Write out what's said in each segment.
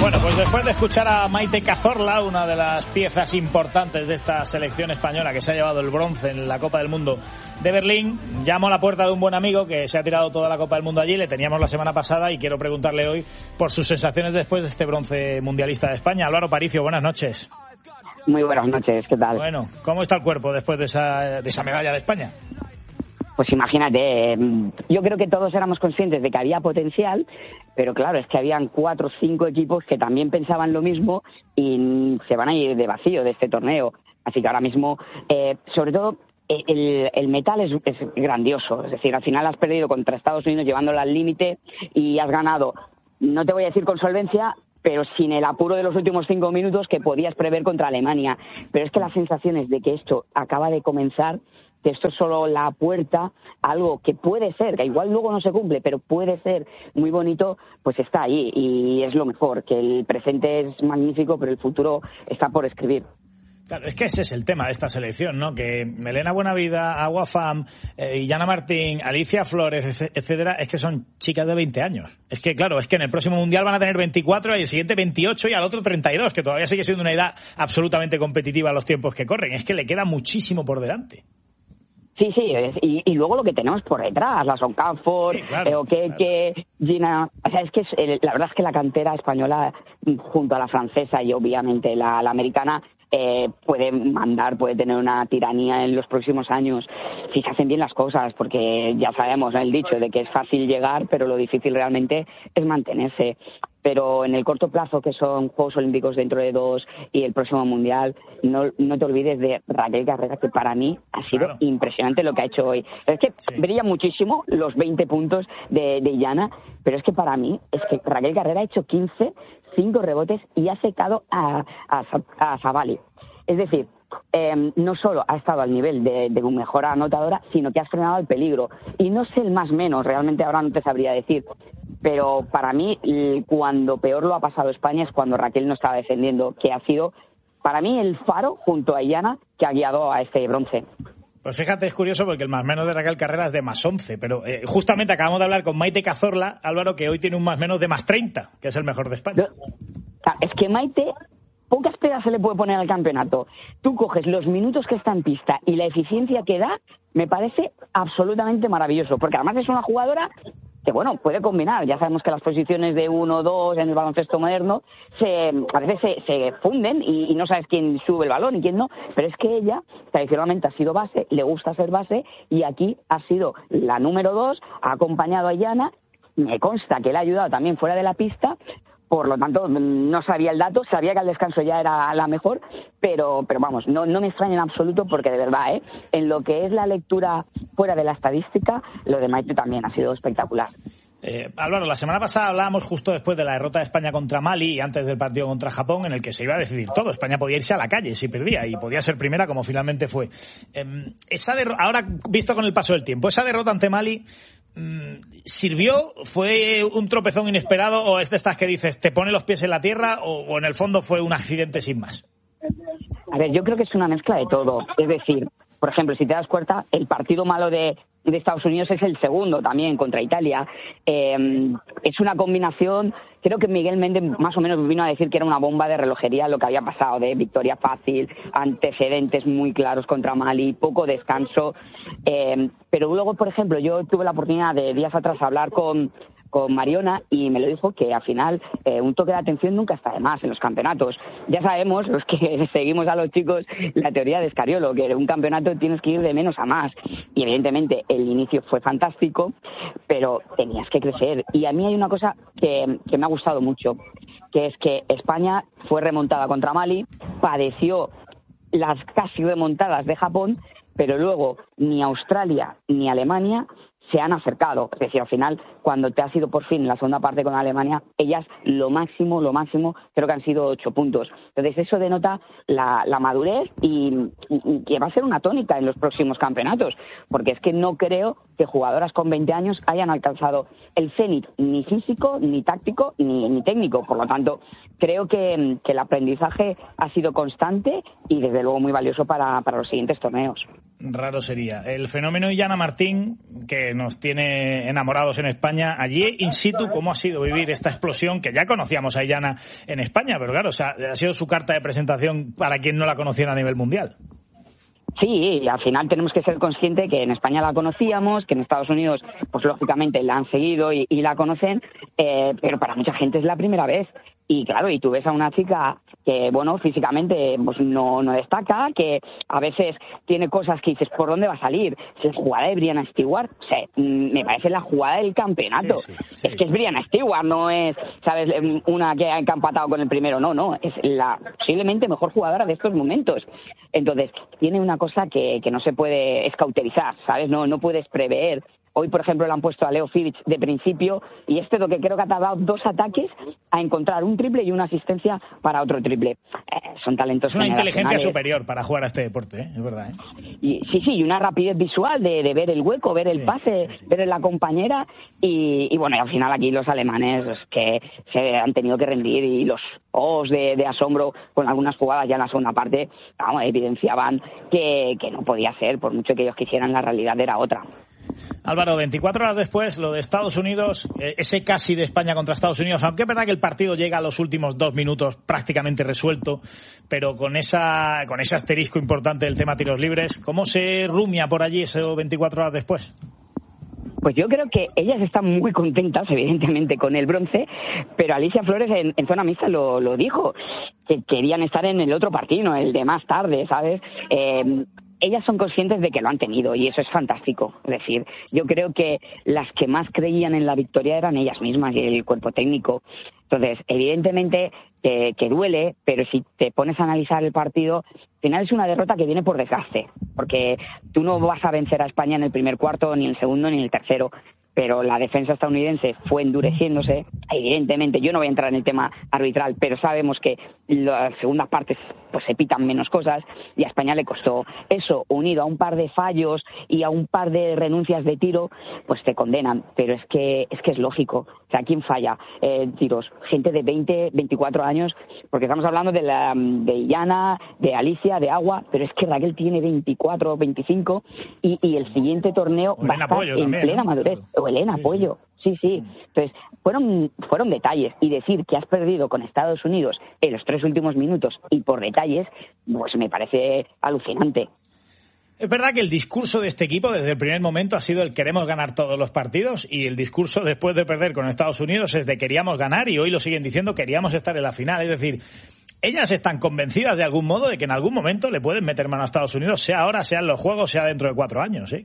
Bueno, pues después de escuchar a Maite Cazorla, una de las piezas importantes de esta selección española que se ha llevado el bronce en la Copa del Mundo de Berlín, llamo a la puerta de un buen amigo que se ha tirado toda la Copa del Mundo allí, le teníamos la semana pasada y quiero preguntarle hoy por sus sensaciones después de este bronce mundialista de España. Álvaro Paricio, buenas noches. Muy buenas noches, ¿qué tal? Bueno, ¿cómo está el cuerpo después de esa medalla de España? Pues imagínate, yo creo que todos éramos conscientes de que había potencial, pero claro, es que habían 4 o 5 equipos que también pensaban lo mismo y se van a ir de vacío de este torneo. Así que ahora mismo, sobre todo, el metal es grandioso. Es decir, al final has perdido contra Estados Unidos llevándola al límite y has ganado, no te voy a decir con solvencia, pero sin el apuro de los últimos 5 minutos que podías prever contra Alemania. Pero es que las sensaciones de que esto acaba de comenzar, que esto es solo la puerta a algo que puede ser, que igual luego no se cumple, pero puede ser muy bonito, pues está ahí y es lo mejor, que el presente es magnífico, pero el futuro está por escribir. Claro, es que ese es el tema de esta selección, ¿no? Que Melena Buenavida, Agua Fam, Illana Martín, Alicia Flores, etcétera, es que son chicas de 20 años. Es que, claro, es que en el próximo Mundial van a tener 24 y el siguiente 28 y al otro 32, que todavía sigue siendo una edad absolutamente competitiva a los tiempos que corren. Es que le queda muchísimo por delante. Sí, y luego lo que tenemos por detrás, la Soncafor, Okeke, Gina. O sea, es que la verdad es que la cantera española, junto a la francesa y obviamente la americana, puede mandar, puede tener una tiranía en los próximos años si se hacen bien las cosas, porque ya sabemos, ¿no?, el dicho de que es fácil llegar, pero lo difícil realmente es mantenerse. Pero en el corto plazo, que son Juegos Olímpicos dentro de 2 y el próximo Mundial, no te olvides de Raquel Carrera, que para mí ha sido impresionante lo que ha hecho hoy. Es que brilla muchísimo los 20 puntos de Illana, pero es que para mí, es que Raquel Carrera ha hecho 15, 5 rebotes y ha secado a Zabali. Es decir, no solo ha estado al nivel de mejor anotadora, sino que ha frenado el peligro. Y no sé el más menos, realmente ahora no te sabría decir, pero para mí cuando peor lo ha pasado España es cuando Raquel no estaba defendiendo, que ha sido para mí el faro junto a Illana que ha guiado a este bronce. Pues fíjate, es curioso porque el más menos de Raquel Carrera es de más 11, pero justamente acabamos de hablar con Maite Cazorla, Álvaro, que hoy tiene un más menos de más 30, que es el mejor de España. Es que Maite, pocas pegas se le puede poner al campeonato. Tú coges los minutos que está en pista y la eficiencia que da, me parece absolutamente maravilloso, porque además es una jugadora que, bueno, puede combinar. Ya sabemos que las posiciones de 1-2 en el baloncesto moderno a veces se funden y no sabes quién sube el balón y quién no, pero es que ella tradicionalmente ha sido base, le gusta ser base y aquí ha sido la número 2, ha acompañado a Illana, me consta que le ha ayudado también fuera de la pista. Por lo tanto, no sabía el dato, sabía que al descanso ya era la mejor, pero vamos, no me extraña en absoluto porque de verdad, en lo que es la lectura fuera de la estadística, lo de Maite también ha sido espectacular. Álvaro, la semana pasada hablábamos justo después de la derrota de España contra Mali y antes del partido contra Japón, en el que se iba a decidir todo. España podía irse a la calle si perdía y podía ser primera como finalmente fue. Ahora, visto con el paso del tiempo, esa derrota ante Mali, ¿sirvió? ¿Fue un tropezón inesperado o es de estas que dices te pone los pies en la tierra o en el fondo fue un accidente sin más? A ver, yo creo que es una mezcla de todo. Es decir, por ejemplo, si te das cuenta, el partido malo de Estados Unidos es el segundo también contra Italia. Es una combinación. Creo que Miguel Méndez más o menos vino a decir que era una bomba de relojería lo que había pasado, de victoria fácil, antecedentes muy claros contra Mali, poco descanso. Pero luego, por ejemplo, yo tuve la oportunidad de días atrás hablar con Mariona y me lo dijo que al final un toque de atención nunca está de más en los campeonatos. Ya sabemos, los que seguimos a los chicos, la teoría de Scariolo, que en un campeonato tienes que ir de menos a más. Y evidentemente el inicio fue fantástico, pero tenías que crecer. Y a mí hay una cosa que me ha gustado mucho, que es que España fue remontada contra Mali, padeció las casi remontadas de Japón, pero luego ni Australia ni Alemania se han acercado. Es decir, al final, cuando te has ido por fin en la segunda parte con Alemania, ellas lo máximo, creo que han sido 8 puntos. Entonces eso denota la madurez y que va a ser una tónica en los próximos campeonatos, porque es que no creo que jugadoras con 20 años hayan alcanzado el cenit ni físico, ni táctico, ni técnico. Por lo tanto, creo que el aprendizaje ha sido constante y desde luego muy valioso para los siguientes torneos. Raro sería. El fenómeno Illana Martín, que nos tiene enamorados en España, allí in situ, ¿cómo ha sido vivir esta explosión? Que ya conocíamos a Illana en España, pero claro, o sea, ha sido su carta de presentación para quien no la conociera a nivel mundial. Sí, al final tenemos que ser conscientes que en España la conocíamos, que en Estados Unidos, pues lógicamente la han seguido y la conocen, pero para mucha gente es la primera vez. Y claro, y tú ves a una chica que, bueno, físicamente pues no destaca, que a veces tiene cosas que dices, ¿por dónde va a salir? Si es jugada de Brianna Stewart, o sea, me parece la jugada del campeonato. Sí, es que es Brianna Stewart, no es, ¿sabes?, una que ha empatado con el primero, no, es la posiblemente mejor jugadora de estos momentos. Entonces, tiene una cosa que no se puede escauterizar, ¿sabes? No puedes prever. Hoy, por ejemplo, le han puesto a Leo Fivic de principio y lo que creo que ha tardado 2 ataques a encontrar un triple y una asistencia para otro triple. Son talentos. Es una inteligencia superior para jugar a este deporte, es verdad. Y una rapidez visual de ver el hueco, ver el pase, ver la compañera y bueno, y al final aquí los alemanes que se han tenido que rendir y los ojos de asombro con algunas jugadas ya en la segunda parte, vamos, evidenciaban que no podía ser, por mucho que ellos quisieran, la realidad era otra. Álvaro, 24 horas después, lo de Estados Unidos, ese casi de España contra Estados Unidos, aunque es verdad que el partido llega a los últimos 2 minutos prácticamente resuelto, pero con ese asterisco importante del tema tiros libres, ¿cómo se rumia por allí eso 24 horas después? Pues yo creo que ellas están muy contentas, evidentemente, con el bronce, pero Alicia Flores en zona mixta lo dijo, que querían estar en el otro partido, el de más tarde, ¿sabes? Ellas son conscientes de que lo han tenido y eso es fantástico. Es decir, yo creo que las que más creían en la victoria eran ellas mismas y el cuerpo técnico. Entonces, evidentemente que duele, pero si te pones a analizar el partido, al final es una derrota que viene por desgaste, porque tú no vas a vencer a España en el primer cuarto, ni en el segundo, ni en el tercero. Pero la defensa estadounidense fue endureciéndose. Evidentemente, yo no voy a entrar en el tema arbitral, pero sabemos que las segundas partes pues se pitan menos cosas y a España le costó. Eso, unido a un par de fallos y a un par de renuncias de tiro, pues te condenan. Pero es que es lógico. O sea, ¿quién falla tiros? Gente de 20, 24 años, porque estamos hablando de Illana, de Alicia, de Agua, pero es que Raquel tiene 24, 25 y el siguiente torneo va a estar en plena madurez. O Elena Puello, sí. Entonces, fueron detalles. Y decir que has perdido con Estados Unidos en los 3 últimos minutos y por detalles, pues me parece alucinante. Es verdad que el discurso de este equipo desde el primer momento ha sido el queremos ganar todos los partidos y el discurso después de perder con Estados Unidos es de queríamos ganar y hoy lo siguen diciendo queríamos estar en la final. Es decir, ellas están convencidas de algún modo de que en algún momento le pueden meter mano a Estados Unidos, sea ahora, sea en los Juegos, sea dentro de 4 años,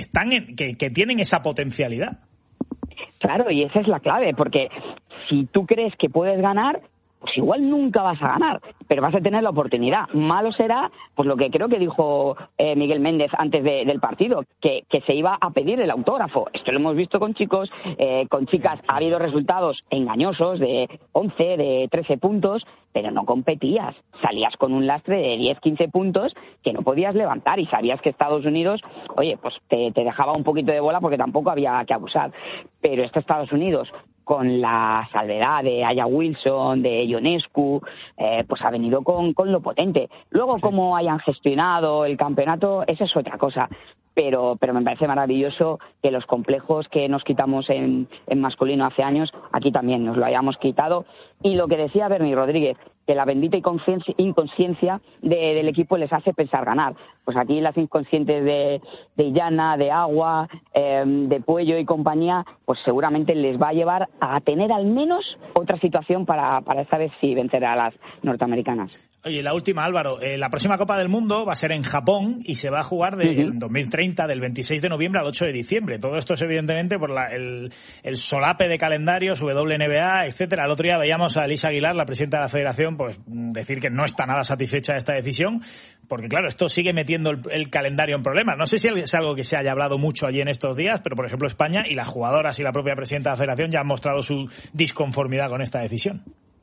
que tienen esa potencialidad. Claro, y esa es la clave, porque si tú crees que puedes ganar, pues igual nunca vas a ganar, pero vas a tener la oportunidad. Malo será, pues lo que creo que dijo Miguel Méndez antes del partido, que se iba a pedir el autógrafo. Esto lo hemos visto con chicos, con chicas, ha habido resultados engañosos de 11, de 13 puntos, pero no competías. Salías con un lastre de 10, 15 puntos que no podías levantar y sabías que Estados Unidos, oye, pues te dejaba un poquito de bola porque tampoco había que abusar. Pero Estados Unidos, con la salvedad de Aya Wilson, de Ionescu, pues ha venido con lo potente. Luego, cómo hayan gestionado el campeonato, esa es otra cosa. Pero me parece maravilloso que los complejos que nos quitamos en masculino hace años, aquí también nos lo hayamos quitado. Y lo que decía Bernie Rodríguez, que la bendita inconsciencia del equipo les hace pensar ganar. Pues aquí las inconscientes de Illana, de Agua, de Puello y compañía, pues seguramente les va a llevar a tener al menos otra situación para esta vez sí vencer a las norteamericanas. Oye, la última, Álvaro. La próxima Copa del Mundo va a ser en Japón y se va a jugar en 2030, del 26 de noviembre al 8 de diciembre. Todo esto es evidentemente por el solape de calendarios, WNBA, etcétera. El otro día veíamos a Elisa Aguilar, la presidenta de la Federación, pues decir que no está nada satisfecha de esta decisión, porque claro, esto sigue metiendo el calendario en problemas. No sé si es algo que se haya hablado mucho allí en estos días, pero por ejemplo España y las jugadoras y la propia presidenta de la Federación ya han mostrado su disconformidad con esta decisión.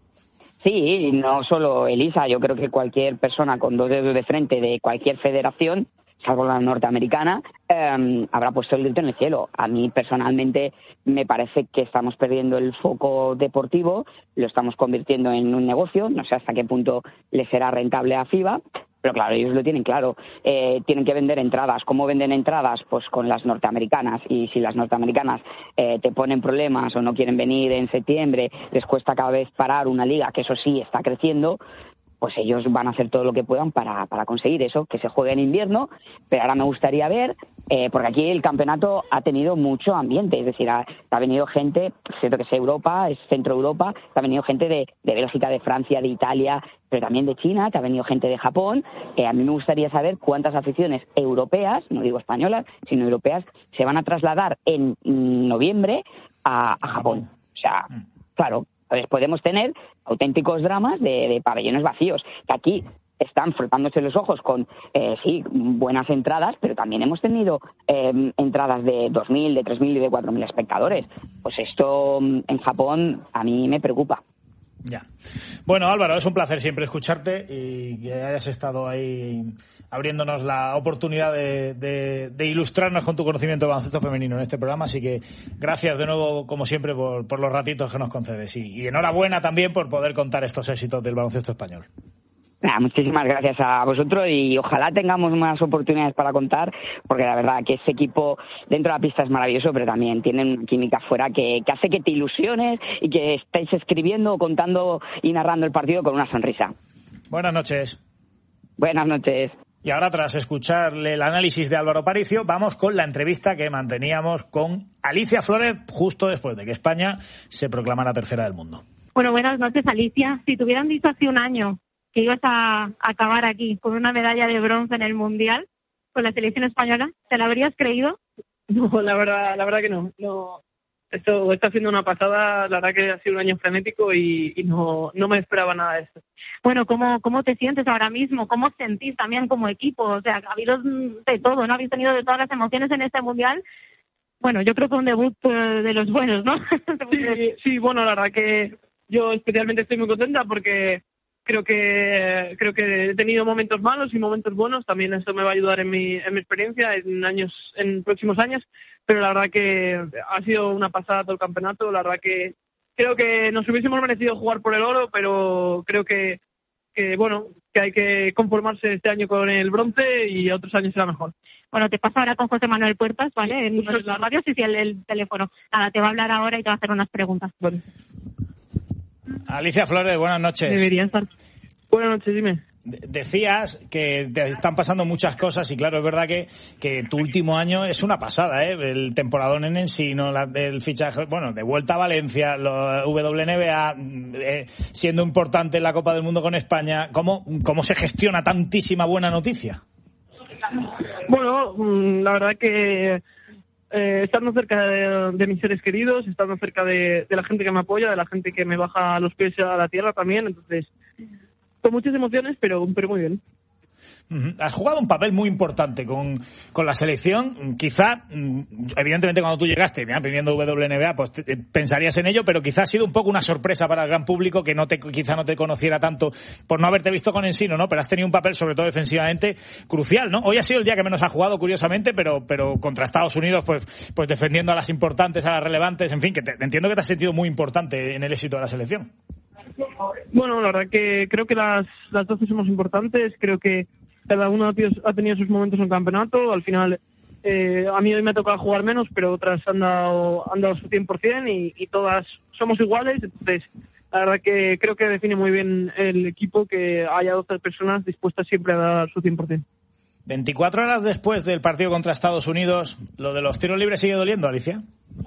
Sí, no solo Elisa, yo creo que cualquier persona con 2 dedos de frente de cualquier federación, salvo la norteamericana, habrá puesto el grito en el cielo. A mí personalmente me parece que estamos perdiendo el foco deportivo, lo estamos convirtiendo en un negocio, no sé hasta qué punto le será rentable a FIBA, Pero claro, ellos lo tienen claro. Tienen que vender entradas. ¿Cómo venden entradas? Pues con las norteamericanas. Y si las norteamericanas te ponen problemas o no quieren venir en septiembre, les cuesta cada vez parar una liga que eso sí está creciendo, pues ellos van a hacer todo lo que puedan para conseguir eso, que se juegue en invierno. Pero ahora me gustaría ver, porque aquí el campeonato ha tenido mucho ambiente, es decir, ha venido gente, siento que es Europa, es Centro Europa, ha venido gente de Bélgica, de Francia, de Italia, pero también de China, que ha venido gente de Japón. A mí me gustaría saber cuántas aficiones europeas, no digo españolas, sino europeas, se van a trasladar en noviembre a Japón. O sea, claro, pues podemos tener auténticos dramas de pabellones vacíos, que aquí están frotándose los ojos con, sí, buenas entradas, pero también hemos tenido entradas de 2.000, de 3.000 y de 4.000 espectadores. Pues esto en Japón a mí me preocupa. Ya. Bueno, Álvaro, es un placer siempre escucharte y que hayas estado ahí abriéndonos la oportunidad de ilustrarnos con tu conocimiento del baloncesto femenino en este programa, así que gracias de nuevo, como siempre, por los ratitos que nos concedes y enhorabuena también por poder contar estos éxitos del baloncesto español. Muchísimas gracias a vosotros y ojalá tengamos más oportunidades para contar, porque la verdad que ese equipo dentro de la pista es maravilloso, pero también tienen una química fuera que hace que te ilusiones y que estéis escribiendo, contando y narrando el partido con una sonrisa. Buenas noches. Buenas noches. Y ahora, tras escucharle el análisis de Álvaro Aparicio, vamos con la entrevista que manteníamos con Alicia Flórez justo después de que España se proclamara tercera del mundo. Bueno, buenas noches, Alicia. Si te hubieran dicho hace un año que ibas a acabar aquí con una medalla de bronce en el Mundial con la selección española, ¿te la habrías creído? No, la verdad que no. Esto está siendo una pasada, la verdad que ha sido un año frenético y no me esperaba nada de esto. Bueno, ¿cómo te sientes ahora mismo? ¿Cómo os sentís también como equipo? O sea, ha habido de todo, ¿no? Habéis tenido de todas las emociones en este Mundial. Bueno, yo creo que un debut de los buenos, ¿no? Sí, bueno, la verdad que yo especialmente estoy muy contenta porque creo que he tenido momentos malos y momentos buenos. También eso me va a ayudar en mi experiencia en próximos años. Pero la verdad que ha sido una pasada todo el campeonato. La verdad que creo que nos hubiésemos merecido jugar por el oro, pero creo que hay que conformarse este año con el bronce y otros años será mejor. Bueno, te paso ahora con José Manuel Puertas, ¿vale? En la radio, sí, el teléfono. Nada, te va a hablar ahora y te va a hacer unas preguntas. Vale. Alicia Flores, buenas noches. Debería estar. Buenas noches, dime. Decías que te están pasando muchas cosas y claro, es verdad que tu último año es una pasada, ¿eh? El temporadón en Ensino, el fichaje, bueno, de vuelta a Valencia, los WNBA, siendo importante en la Copa del Mundo con España. ¿Cómo se gestiona tantísima buena noticia? Bueno, la verdad que estando cerca de mis seres queridos, estando cerca de la gente que me apoya, de la gente que me baja los pies a la tierra también, entonces con muchas emociones, pero muy bien. Has jugado un papel muy importante con la selección. Quizá, evidentemente, cuando tú llegaste, viniendo WNBA, pues pensarías en ello, pero quizá ha sido un poco una sorpresa para el gran público que quizá no te conociera tanto por no haberte visto con Ensino, ¿no? Pero has tenido un papel, sobre todo defensivamente, crucial, ¿no? Hoy ha sido el día que menos has jugado, curiosamente, pero contra Estados Unidos, pues defendiendo a las importantes, a las relevantes, en fin, que entiendo que te has sentido muy importante en el éxito de la selección. Bueno, la verdad que creo que las dos somos importantes. Creo que cada uno ha tenido sus momentos en el campeonato. Al final, a mí hoy me ha tocado jugar menos, pero otras han dado su 100% y todas somos iguales. Entonces, la verdad que creo que define muy bien el equipo que haya 12 personas dispuestas siempre a dar su 100%. 24 horas después del partido contra Estados Unidos, ¿lo de los tiros libres sigue doliendo, Alicia?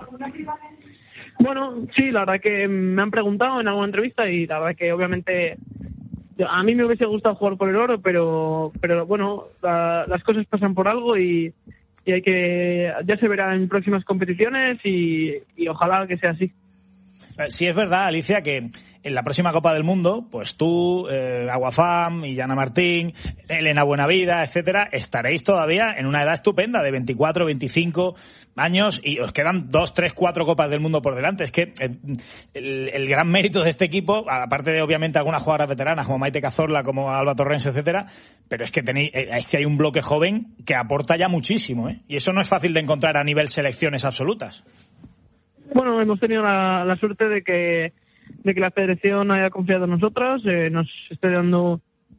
Bueno, sí, la verdad que me han preguntado en alguna entrevista y la verdad que obviamente a mí me hubiese gustado jugar por el oro, pero bueno, las cosas pasan por algo y hay que, ya se verá en próximas competiciones y ojalá que sea así. Sí, es verdad, Alicia, que en la próxima Copa del Mundo, pues tú, Aguafam, Illana Martín, Elena Buenavida, etcétera, estaréis todavía en una edad estupenda de 24, 25 años y os quedan 2, 3, 4 Copas del Mundo por delante. Es que el gran mérito de este equipo, aparte de obviamente algunas jugadoras veteranas como Maite Cazorla, como Alba Torrens, etcétera, pero es que hay un bloque joven que aporta ya muchísimo, ¿eh? Y eso no es fácil de encontrar a nivel selecciones absolutas. Bueno, hemos tenido la suerte de que la federación haya confiado en nosotras, nos esté dando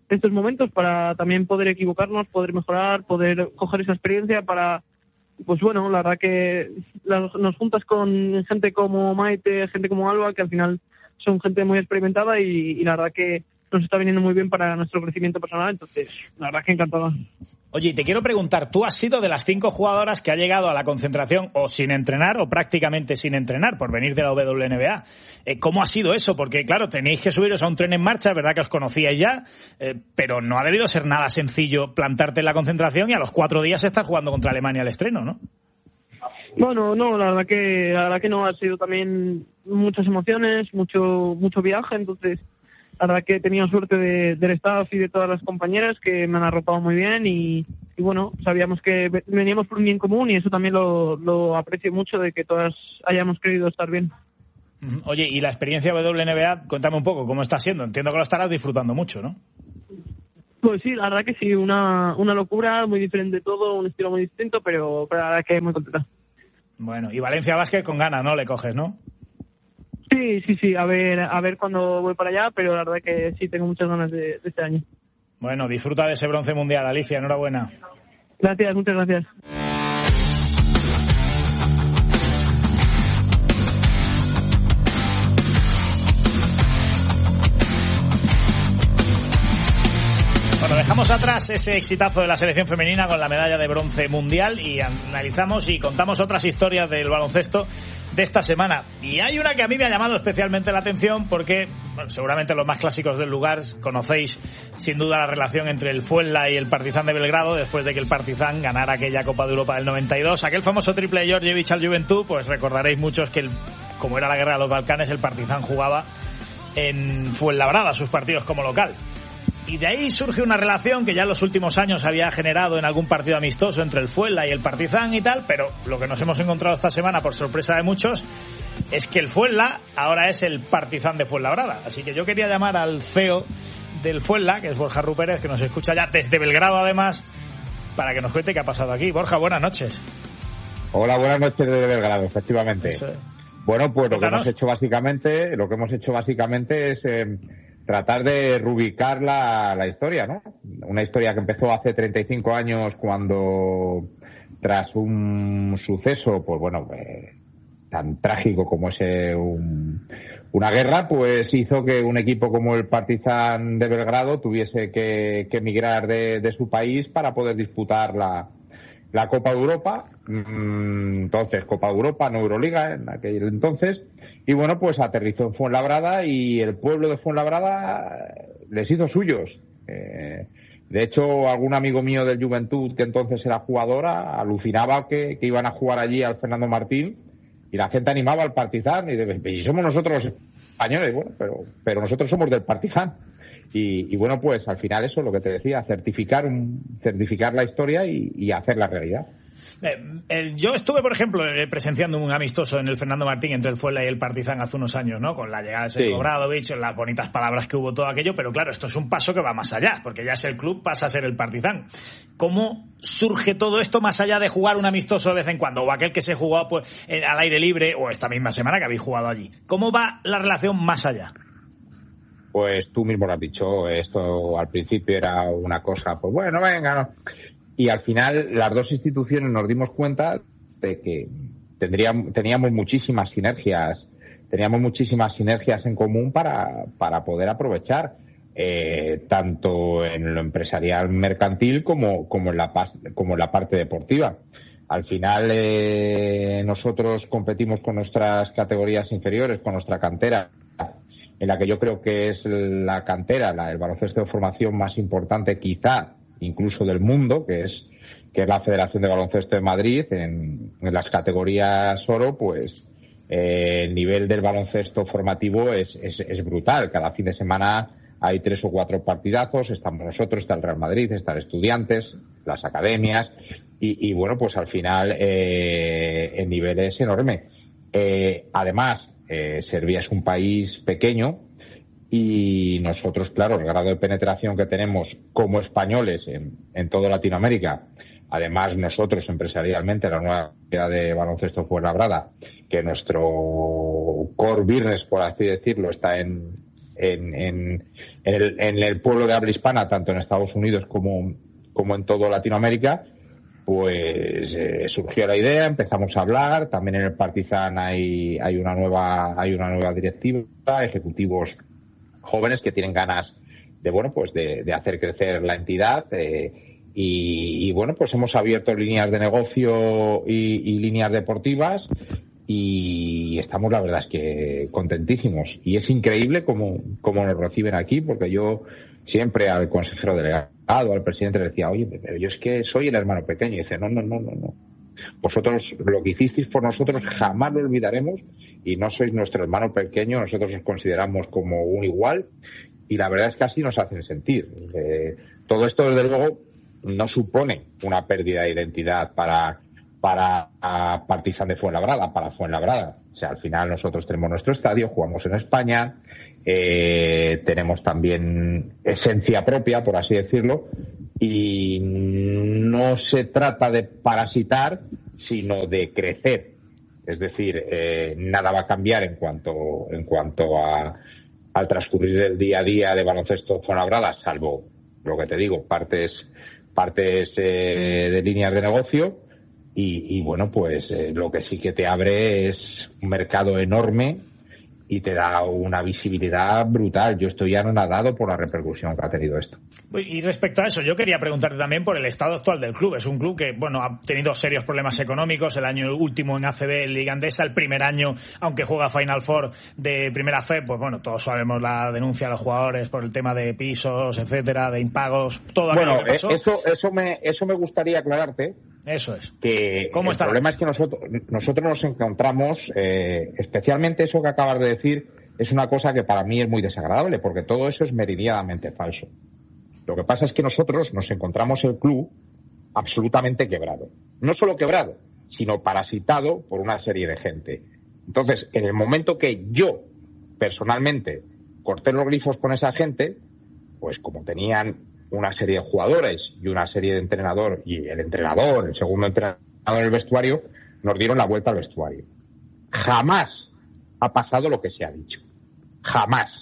estos momentos para también poder equivocarnos, poder mejorar, poder coger esa experiencia para, pues bueno, la verdad que nos juntas con gente como Maite, gente como Alba, que al final son gente muy experimentada y la verdad que nos está viniendo muy bien para nuestro crecimiento personal, entonces la verdad que encantado. Oye, y te quiero preguntar, tú has sido de las 5 jugadoras que ha llegado a la concentración o sin entrenar o prácticamente sin entrenar por venir de la WNBA. ¿Cómo ha sido eso? Porque claro, tenéis que subiros a un tren en marcha, es verdad que os conocíais ya, pero no ha debido ser nada sencillo plantarte en la concentración y a los 4 días estar jugando contra Alemania al estreno, ¿no? Bueno, no, la verdad que no, ha sido también muchas emociones, mucho viaje, entonces la verdad que he tenido suerte del staff y de todas las compañeras que me han arropado muy bien y bueno, sabíamos que veníamos por un bien común y eso también lo aprecio mucho, de que todas hayamos querido estar bien. Oye, y la experiencia WNBA, cuéntame un poco, ¿cómo está siendo? Entiendo que lo estarás disfrutando mucho, ¿no? Pues sí, la verdad que sí, una locura, muy diferente todo, un estilo muy distinto, pero la verdad que muy contenta. Bueno, y Valencia Basket con ganas, ¿no? Le coges, ¿no? Sí, a ver cuándo voy para allá, pero la verdad que sí tengo muchas ganas de este año. Bueno, disfruta de ese bronce mundial, Alicia, enhorabuena. Gracias, muchas gracias. Bueno, dejamos atrás ese exitazo de la selección femenina con la medalla de bronce mundial y analizamos y contamos otras historias del baloncesto de esta semana. Y hay una que a mí me ha llamado especialmente la atención porque, bueno, seguramente los más clásicos del lugar conocéis sin duda la relación entre el Fuenla y el Partizan de Belgrado después de que el Partizan ganara aquella Copa de Europa del 92. Aquel famoso triple de Djordjevic al Juventud, pues recordaréis muchos que como era la guerra de los Balcanes, el Partizan jugaba en Fuenlabrada sus partidos como local. Y de ahí surge una relación que ya en los últimos años había generado en algún partido amistoso entre el Fuenla y el Partizan y tal, pero lo que nos hemos encontrado esta semana, por sorpresa de muchos, es que el Fuenla ahora es el Partizan de Fuenlabrada. Así que yo quería llamar al CEO del Fuenla, que es Borja Rupérez, que nos escucha ya desde Belgrado además, para que nos cuente qué ha pasado aquí. Borja, buenas noches. Hola, buenas noches desde Belgrado, efectivamente. Bueno, pues lo que hemos hecho básicamente es tratar de reubicar la historia, ¿no? Una historia que empezó hace 35 años cuando, tras un suceso, pues bueno, tan trágico como es una guerra, pues hizo que un equipo como el Partizan de Belgrado tuviese que emigrar de su país para poder disputar la Copa de Europa. Entonces, Copa de Europa, no Euroliga en aquel entonces. Y bueno, pues aterrizó en Fuenlabrada y el pueblo de Fuenlabrada les hizo suyos. De hecho, algún amigo mío del Juventud, que entonces era jugadora, alucinaba que iban a jugar allí al Fernando Martín y la gente animaba al Partizan y somos nosotros los españoles, bueno, pero nosotros somos del Partizan. Y bueno, pues al final eso, lo que te decía, certificar la historia y hacerla realidad. Yo estuve, por ejemplo, presenciando un amistoso en el Fernando Martín entre el Fuenla y el Partizan hace unos años, ¿no? Con la llegada de Sejko Obradović, las bonitas palabras que hubo, todo aquello, pero claro, esto es un paso que va más allá, porque ya es el club, pasa a ser el Partizan. ¿Cómo surge todo esto más allá de jugar un amistoso de vez en cuando, o aquel que se jugó pues al aire libre, o esta misma semana que habéis jugado allí? ¿Cómo va la relación más allá? Pues tú mismo lo has dicho, esto al principio era una cosa, pues bueno, venga, no. Y al final las dos instituciones nos dimos cuenta de que teníamos muchísimas sinergias en común para poder aprovechar, tanto en lo empresarial mercantil como en la parte deportiva. Al final nosotros competimos con nuestras categorías inferiores, con nuestra cantera, en la que yo creo que es la cantera, el baloncesto de formación más importante quizá incluso del mundo, que es la Federación de Baloncesto de Madrid. En las categorías oro, pues el nivel del baloncesto formativo es brutal. Cada fin de semana hay 3 o 4 partidazos, estamos nosotros, está el Real Madrid, están Estudiantes, las academias, y bueno, pues al final el nivel es enorme. Además, Serbia es un país pequeño y nosotros, claro, el grado de penetración que tenemos como españoles en toda Latinoamérica, además nosotros empresarialmente, la nueva ciudad de baloncesto Fuenlabrada, que nuestro core business, por así decirlo, está en en el pueblo de habla hispana, tanto en Estados Unidos como en todo Latinoamérica, pues surgió la idea, empezamos a hablar. También en el Partizan hay una nueva directiva, ejecutivos jóvenes que tienen ganas de hacer crecer la entidad, y bueno, pues hemos abierto líneas de negocio y líneas deportivas, y estamos, la verdad es que contentísimos, y es increíble cómo nos reciben aquí, porque yo siempre al consejero delegado, al presidente, le decía, oye, pero yo es que soy el hermano pequeño. Y dice, no. Vosotros, lo que hicisteis por nosotros jamás lo olvidaremos, y no sois nuestro hermano pequeño, nosotros os consideramos como un igual, y la verdad es que así nos hacen sentir. Todo esto, desde luego, no supone una pérdida de identidad para Partizan de Fuenlabrada, para Fuenlabrada. O sea, al final nosotros tenemos nuestro estadio, jugamos en España, tenemos también esencia propia, por así decirlo, y no se trata de parasitar, sino de crecer. Es decir, nada va a cambiar en cuanto al transcurrir del día a día de Baloncesto Fuenlabrada, salvo lo que te digo, partes de líneas de negocio, y bueno, pues lo que sí que te abre es un mercado enorme y te da una visibilidad brutal. Yo estoy anonadado por la repercusión que ha tenido esto. Y respecto a eso, yo quería preguntarte también por el estado actual del club. Es un club que, bueno, ha tenido serios problemas económicos. El año último en ACB, Liga Andesa, el primer año, aunque juega Final Four de Primera Fe, pues bueno, todos sabemos la denuncia a los jugadores por el tema de pisos, etcétera, de impagos, todo aquello que pasó. Eso me gustaría aclararte. Eso es. Que ¿cómo está? El problema es que nosotros nos encontramos, especialmente eso que acabas de decir, es una cosa que para mí es muy desagradable, porque todo eso es meridianamente falso. Lo que pasa es que nosotros nos encontramos el club absolutamente quebrado. No solo quebrado, sino parasitado por una serie de gente. Entonces, en el momento que yo, personalmente, corté los grifos con esa gente, pues como tenían una serie de jugadores y una serie de entrenador, y el segundo entrenador en el vestuario, nos dieron la vuelta al vestuario. Jamás ha pasado lo que se ha dicho. Jamás.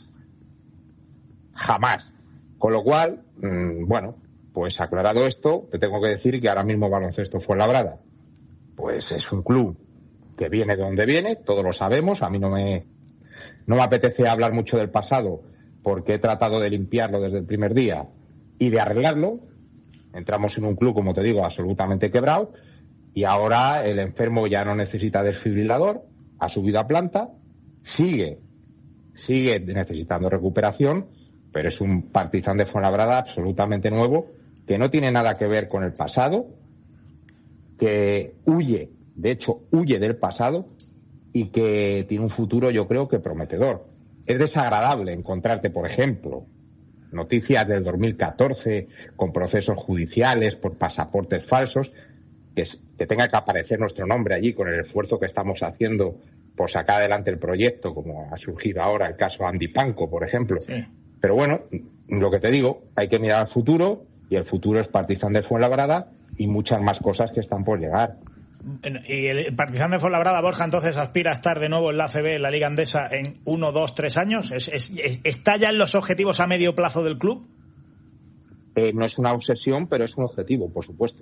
Con lo cual, bueno, pues aclarado esto, te tengo que decir que ahora mismo Baloncesto Fuenlabrada, pues es un club que viene de donde viene, todos lo sabemos. A mí no me apetece hablar mucho del pasado, porque he tratado de limpiarlo desde el primer día y de arreglarlo. Entramos en un club, como te digo, absolutamente quebrado, y ahora el enfermo ya no necesita desfibrilador, ha subido a planta, sigue necesitando recuperación, pero es un Partizan de Fuenlabrada absolutamente nuevo, que no tiene nada que ver con el pasado, que huye del pasado, y que tiene un futuro, yo creo, que prometedor. Es desagradable encontrarte, por ejemplo, noticias del 2014 con procesos judiciales por pasaportes falsos, que tenga que aparecer nuestro nombre allí con el esfuerzo que estamos haciendo por sacar adelante el proyecto, como ha surgido ahora el caso Andy Panko, por ejemplo. Sí. Pero bueno, lo que te digo, hay que mirar al futuro, y el futuro es Partizan de Fuenlabrada y muchas más cosas que están por llegar. ¿Y el Partizan de Fuenlabrada, Borja, entonces aspira a estar de nuevo en la ACB, en la Liga Andesa, en 1, 2, 3 años? ¿Está ya en los objetivos a medio plazo del club? No es una obsesión, pero es un objetivo, por supuesto.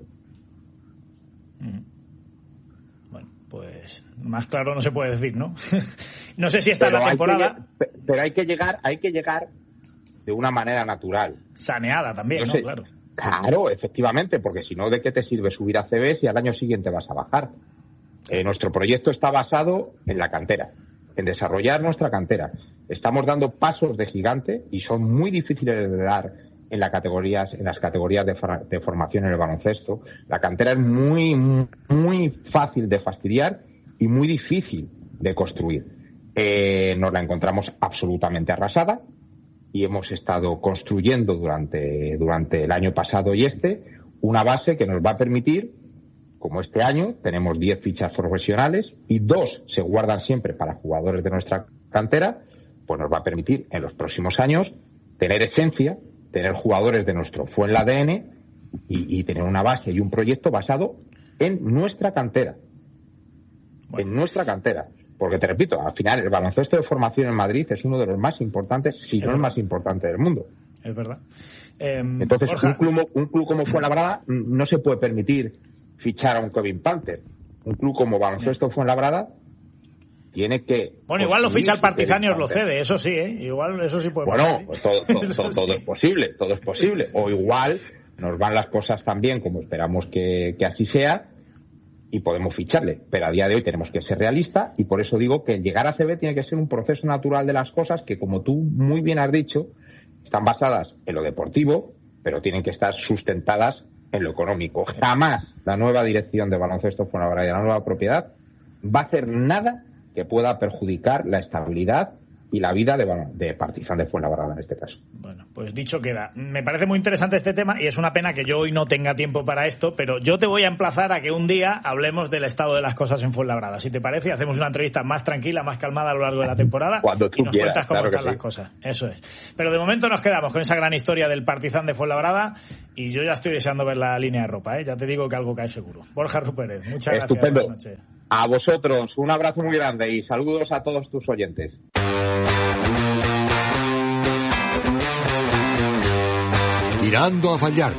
Bueno, pues más claro no se puede decir, ¿no? No sé si está en la temporada. Pero hay que llegar de una manera natural. Saneada también, ¿no? Claro. Claro, efectivamente, porque si no, ¿de qué te sirve subir a CB si al año siguiente vas a bajar? Nuestro proyecto está basado en la cantera, en desarrollar nuestra cantera. Estamos dando pasos de gigante, y son muy difíciles de dar en las categorías de formación en el baloncesto. La cantera es muy, muy fácil de fastidiar y muy difícil de construir. Nos la encontramos absolutamente arrasada, y hemos estado construyendo durante el año pasado y una base que nos va a permitir, como este año tenemos 10 fichas profesionales y 2 se guardan siempre para jugadores de nuestra cantera, pues nos va a permitir en los próximos años tener esencia, tener jugadores de nuestro Fuenlabrada y tener una base y un proyecto basado en nuestra cantera. Bueno. En nuestra cantera. Porque te repito, al final el baloncesto de formación en Madrid es uno de los más importantes, si no el más importante del mundo. Es verdad. Entonces, Borja, un club como Fuenlabrada no se puede permitir fichar a un Kevin Panther. Un club como Baloncesto Fuenlabrada tiene que... Bueno, igual lo ficha el Partizan y os lo cede, eso sí, ¿eh? Igual eso sí puede pasar. Bueno, pues todo es posible. O igual nos van las cosas tan bien como esperamos que así sea y podemos ficharle. Pero a día de hoy tenemos que ser realistas y por eso digo que llegar a CB tiene que ser un proceso natural de las cosas que, como tú muy bien has dicho, están basadas en lo deportivo, pero tienen que estar sustentadas en lo económico. Jamás la nueva dirección de Baloncesto Fuenlabrada y la nueva propiedad va a hacer nada que pueda perjudicar la estabilidad y la vida de Partizan de Fuenlabrada en este caso. Bueno, pues dicho queda. Me parece muy interesante este tema y es una pena que yo hoy no tenga tiempo para esto, pero yo te voy a emplazar a que un día hablemos del estado de las cosas en Fuenlabrada. Si te parece, hacemos una entrevista más tranquila, más calmada a lo largo de la temporada. Cuando tú y nos quieras, cuentas cómo claro están las cosas. Eso es. Pero de momento nos quedamos con esa gran historia del Partizan de Fuenlabrada y yo ya estoy deseando ver la línea de ropa, ¿eh? Ya te digo que algo cae seguro. Borja Rupérez, muchas gracias. Estupendo. Buenas noches. A vosotros, un abrazo muy grande y saludos a todos tus oyentes. Tirando a fallar.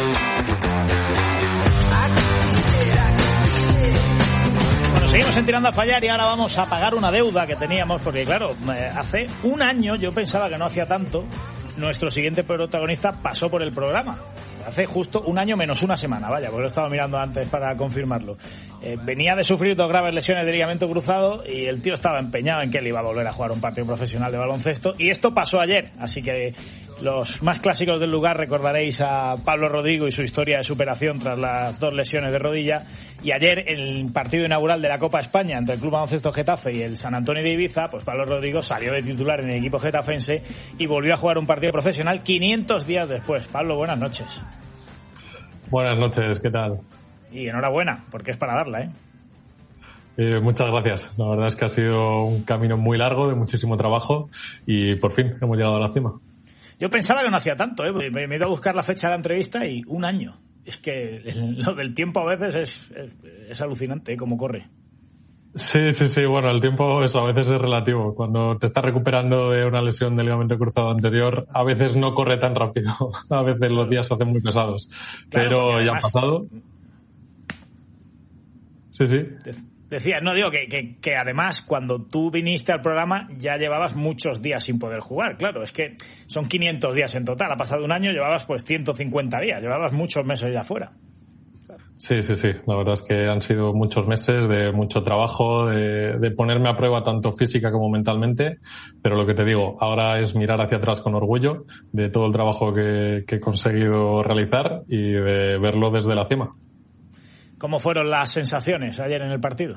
Bueno, seguimos en Tirando a fallar y ahora vamos a pagar una deuda que teníamos porque, claro, hace un año, yo pensaba que no hacía tanto, nuestro siguiente protagonista pasó por el programa. Hace justo un año menos una semana, vaya, porque lo estaba mirando antes para confirmarlo. Venía de sufrir 2 graves lesiones de ligamento cruzado y el tío estaba empeñado en que él iba a volver a jugar un partido profesional de baloncesto. Y esto pasó ayer, así que los más clásicos del lugar recordaréis a Pablo Rodrigo y su historia de superación tras las 2 lesiones de rodilla. Y ayer, en el partido inaugural de la Copa España entre el Club Baloncesto Getafe y el San Antonio de Ibiza, pues Pablo Rodrigo salió de titular en el equipo getafense y volvió a jugar un partido profesional 500 días después. Pablo, buenas noches. Buenas noches, ¿qué tal? Y enhorabuena, porque es para darla, ¿eh? Muchas gracias. La verdad es que ha sido un camino muy largo, de muchísimo trabajo y por fin hemos llegado a la cima. Yo pensaba que no hacía tanto, ¿eh? Me he ido a buscar la fecha de la entrevista y un año. Es que lo del tiempo a veces es alucinante, ¿eh? Cómo corre. Sí, bueno, el tiempo eso a veces es relativo. Cuando te estás recuperando de una lesión del ligamento cruzado anterior, a veces no corre tan rápido. A veces los días se hacen muy pesados. Claro, pero además, ya han pasado. Sí. Decía, no digo que además cuando tú viniste al programa ya llevabas muchos días sin poder jugar. Claro, es que son 500 días en total. Ha pasado un año, llevabas pues 150 días. Llevabas muchos meses ya fuera. Sí. La verdad es que han sido muchos meses de mucho trabajo, de ponerme a prueba tanto física como mentalmente. Pero lo que te digo, ahora es mirar hacia atrás con orgullo de todo el trabajo que he conseguido realizar y de verlo desde la cima. ¿Cómo fueron las sensaciones ayer en el partido?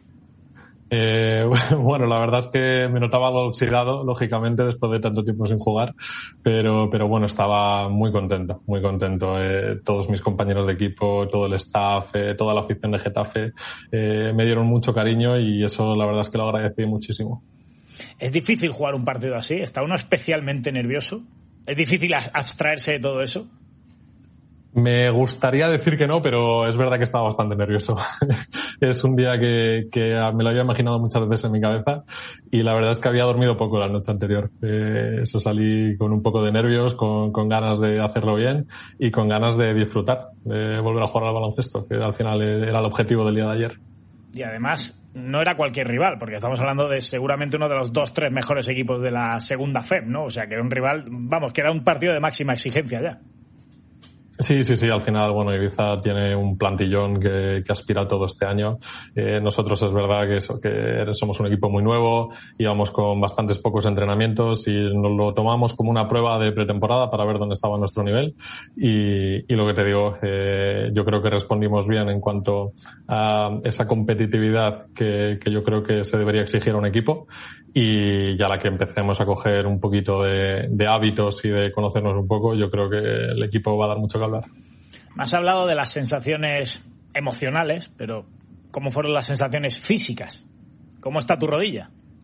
Bueno, la verdad es que me notaba algo oxidado, lógicamente, después de tanto tiempo sin jugar, pero bueno, estaba muy contento. Todos mis compañeros de equipo, todo el staff, toda la afición de Getafe, me dieron mucho cariño y eso la verdad es que lo agradecí muchísimo. ¿Es difícil jugar un partido así? ¿Está uno especialmente nervioso? ¿Es difícil abstraerse de todo eso? Me gustaría decir que no, pero es verdad que estaba bastante nervioso. Es un día que me lo había imaginado muchas veces en mi cabeza y la verdad es que había dormido poco la noche anterior. Eso salí con un poco de nervios, con ganas de hacerlo bien y con ganas de disfrutar, de volver a jugar al baloncesto, que al final era el objetivo del día de ayer. Y además no era cualquier rival, porque estamos hablando de seguramente uno de los 2-3 mejores equipos de la segunda FEB, ¿no? O sea, que era un rival, que era un partido de máxima exigencia ya. Sí, al final, bueno, Ibiza tiene un plantillón que aspira todo este año. Nosotros es verdad que somos un equipo muy nuevo, íbamos con bastantes pocos entrenamientos y nos lo tomamos como una prueba de pretemporada para ver dónde estaba nuestro nivel. Y lo que te digo, yo creo que respondimos bien en cuanto a esa competitividad que yo creo que se debería exigir a un equipo. Y ya la que empecemos a coger un poquito de hábitos y de conocernos un poco, yo creo que el equipo va a dar mucho que hablar. Me has hablado de las sensaciones emocionales, pero ¿cómo fueron las sensaciones físicas? ¿Cómo está tu rodilla?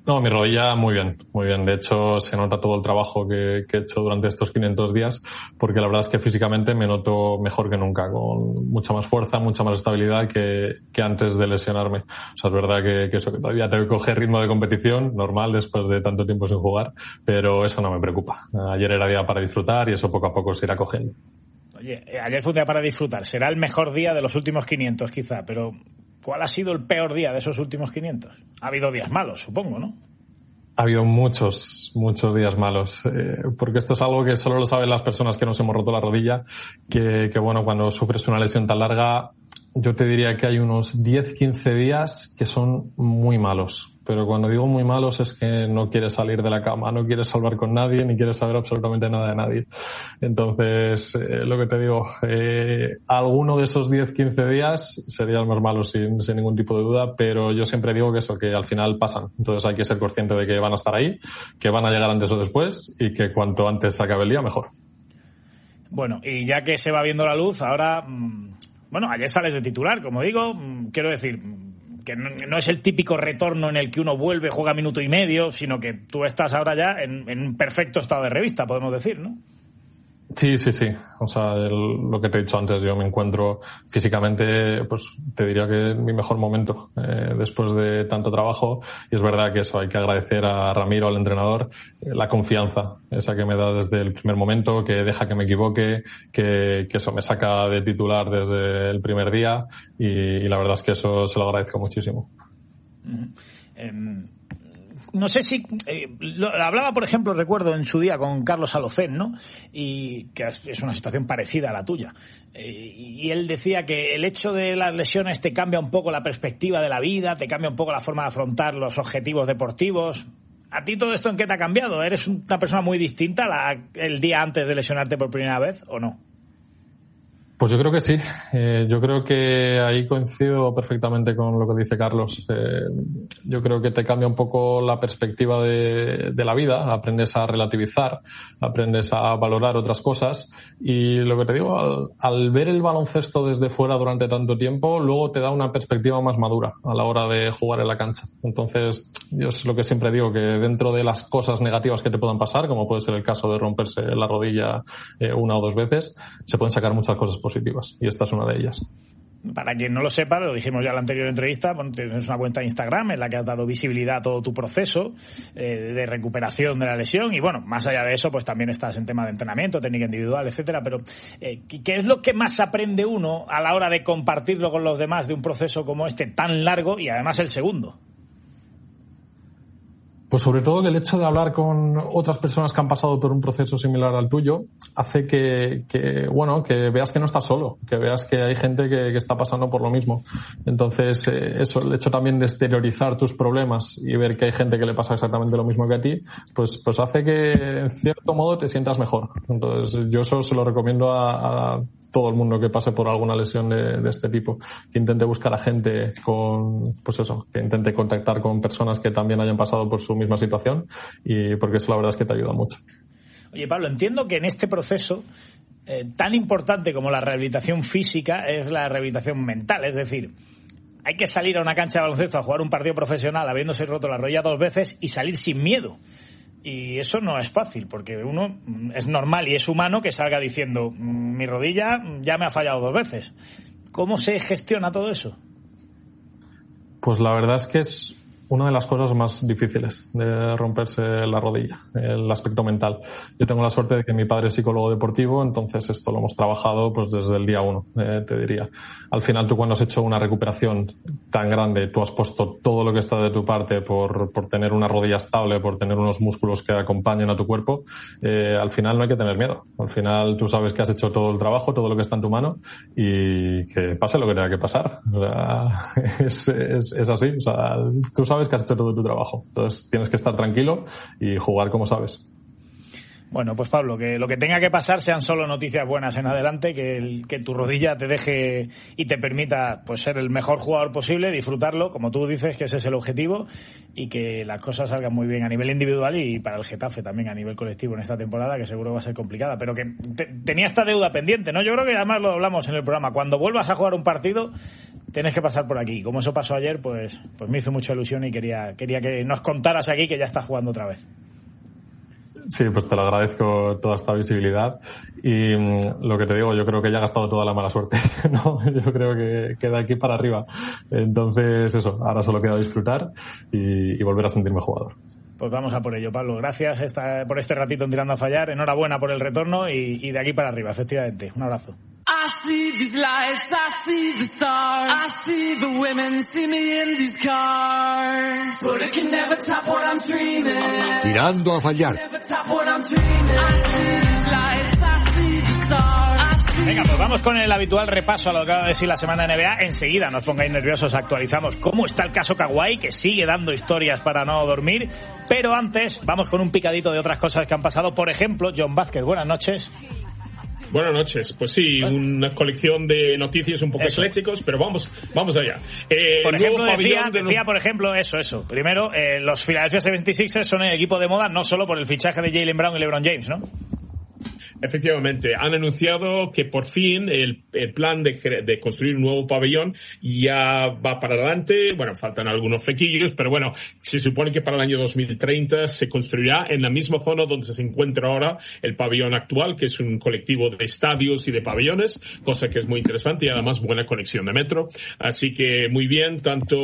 No, mi rodilla muy bien, muy bien. De hecho, se nota todo el trabajo que he hecho durante estos 500 días, porque la verdad es que físicamente me noto mejor que nunca, con mucha más fuerza, mucha más estabilidad que antes de lesionarme. O sea, es verdad que eso, que todavía tengo que coger ritmo de competición, normal después de tanto tiempo sin jugar, pero eso no me preocupa. Ayer era día para disfrutar y eso poco a poco se irá cogiendo. Oye, ayer fue un día para disfrutar. Será el mejor día de los últimos 500 quizá, pero ¿cuál ha sido el peor día de esos últimos 500? Ha habido días malos, supongo, ¿no? Ha habido muchos días malos, porque esto es algo que solo lo saben las personas que nos hemos roto la rodilla, que bueno, cuando sufres una lesión tan larga, yo te diría que hay unos 10-15 días que son muy malos. Pero cuando digo muy malos es que no quieres salir de la cama, no quieres hablar con nadie, ni quieres saber absolutamente nada de nadie. Entonces, lo que te digo, alguno de esos 10-15 días sería el más malo sin ningún tipo de duda, pero yo siempre digo que eso, que al final pasan. Entonces hay que ser consciente de que van a estar ahí, que van a llegar antes o después y que cuanto antes se acabe el día, mejor. Bueno, y ya que se va viendo la luz, ahora, bueno, ayer sales de titular, como digo, quiero decir, que no es el típico retorno en el que uno vuelve, juega minuto y medio, sino que tú estás ahora ya en un perfecto estado de revista, podemos decir, ¿no? Sí. O sea, lo que te he dicho antes, yo me encuentro físicamente, pues te diría que en mi mejor momento después de tanto trabajo. Y es verdad que eso, hay que agradecer a Ramiro, al entrenador, la confianza esa que me da desde el primer momento, que deja que me equivoque, que eso me saca de titular desde el primer día y la verdad es que eso se lo agradezco muchísimo. No sé si hablaba, por ejemplo, recuerdo en su día con Carlos Alocén, ¿no? Y que es una situación parecida a la tuya. Y él decía que el hecho de las lesiones te cambia un poco la perspectiva de la vida, te cambia un poco la forma de afrontar los objetivos deportivos. ¿A ti todo esto en qué te ha cambiado? ¿Eres una persona muy distinta el día antes de lesionarte por primera vez o no? Pues yo creo que sí. Yo creo que ahí coincido perfectamente con lo que dice Carlos. Yo creo que te cambia un poco la perspectiva de la vida. Aprendes a relativizar, aprendes a valorar otras cosas. Y lo que te digo, al ver el baloncesto desde fuera durante tanto tiempo, luego te da una perspectiva más madura a la hora de jugar en la cancha. Entonces, yo es lo que siempre digo, que dentro de las cosas negativas que te puedan pasar, como puede ser el caso de romperse la rodilla 1 o 2 veces, se pueden sacar muchas cosas positivas. Y esta es una de ellas. Para quien no lo sepa, lo dijimos ya en la anterior entrevista, bueno, tienes una cuenta de Instagram en la que has dado visibilidad a todo tu proceso de recuperación de la lesión y bueno, más allá de eso, pues también estás en tema de entrenamiento, técnica individual, etcétera, pero ¿qué es lo que más aprende uno a la hora de compartirlo con los demás de un proceso como este tan largo y además el segundo? Pues sobre todo que el hecho de hablar con otras personas que han pasado por un proceso similar al tuyo hace que veas que no estás solo, que veas que hay gente que está pasando por lo mismo. Entonces, eso, el hecho también de exteriorizar tus problemas y ver que hay gente que le pasa exactamente lo mismo que a ti, pues hace que en cierto modo te sientas mejor. Entonces, yo eso se lo recomiendo a todo el mundo que pase por alguna lesión de este tipo, que intente buscar a gente que intente contactar con personas que también hayan pasado por su misma situación y porque eso la verdad es que te ayuda mucho. Oye, Pablo, entiendo que en este proceso tan importante como la rehabilitación física es la rehabilitación mental, es decir, hay que salir a una cancha de baloncesto a jugar un partido profesional habiéndose roto la rodilla 2 veces y salir sin miedo. Y eso no es fácil, porque uno es normal y es humano que salga diciendo mi rodilla ya me ha fallado 2 veces. ¿Cómo se gestiona todo eso? Pues la verdad es que es una de las cosas más difíciles de romperse la rodilla, el aspecto mental. Yo tengo la suerte de que mi padre es psicólogo deportivo, entonces esto lo hemos trabajado pues desde el día 1, te diría. Al final tú cuando has hecho una recuperación tan grande, tú has puesto todo lo que está de tu parte por tener una rodilla estable, por tener unos músculos que acompañen a tu cuerpo, al final no hay que tener miedo. Al final tú sabes que has hecho todo el trabajo, todo lo que está en tu mano y que pase lo que tenga que pasar. O sea, es así. O sea, tú sabes que has hecho todo tu trabajo. Entonces tienes que estar tranquilo y jugar como sabes. Bueno, pues Pablo, que lo que tenga que pasar sean solo noticias buenas en adelante, que tu rodilla te deje y te permita pues ser el mejor jugador posible, disfrutarlo, como tú dices, que ese es el objetivo, y que las cosas salgan muy bien a nivel individual y para el Getafe también a nivel colectivo en esta temporada, que seguro va a ser complicada, pero que tenía esta deuda pendiente, ¿no? Yo creo que además lo hablamos en el programa, cuando vuelvas a jugar un partido tienes que pasar por aquí. Como eso pasó ayer, pues me hizo mucha ilusión y quería que nos contaras aquí que ya estás jugando otra vez. Sí, pues te lo agradezco toda esta visibilidad y lo que te digo, yo creo que ya he gastado toda la mala suerte, ¿no? Yo creo que queda aquí para arriba. Entonces, eso, ahora solo queda disfrutar y volver a sentirme jugador. Pues vamos a por ello, Pablo. Gracias por este ratito en Tirando a Fallar. Enhorabuena por el retorno y de aquí para arriba, efectivamente. Un abrazo. I see these lights, I see the stars, I see the women see me in these cars, but it can never top what I'm dreaming. Tirando a Fallar. Never top what I'm dreaming. I see these lights, I see the stars. Venga, pues vamos con el habitual repaso a lo que ha de decir la semana de NBA. Enseguida, no os pongáis nerviosos, actualizamos cómo está el caso Kawhi, que sigue dando historias para no dormir. Pero antes, vamos con un picadito de otras cosas que han pasado. Por ejemplo, John Vázquez, buenas noches. Buenas noches. Pues sí, una colección de noticias un poco eclécticos, pero vamos allá. Por ejemplo, decía, por ejemplo, eso. Primero, los Philadelphia 76ers son el equipo de moda no solo por el fichaje de Jaylen Brown y LeBron James, ¿no? Efectivamente, han anunciado que por fin el plan de construir un nuevo pabellón ya va para adelante. Bueno, faltan algunos flequillos, pero bueno, se supone que para el año 2030 se construirá en la misma zona donde se encuentra ahora el pabellón actual, que es un colectivo de estadios y de pabellones, cosa que es muy interesante y además buena conexión de metro. Así que muy bien, tanto